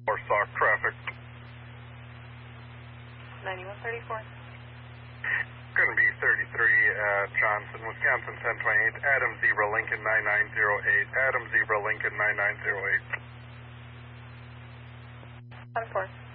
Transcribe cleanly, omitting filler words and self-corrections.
or stock traffic. 9134. Going to be 33 Johnson, Wisconsin 1028, Adam Zebra Lincoln 9908, Adam Zebra Lincoln 9908. 10-4.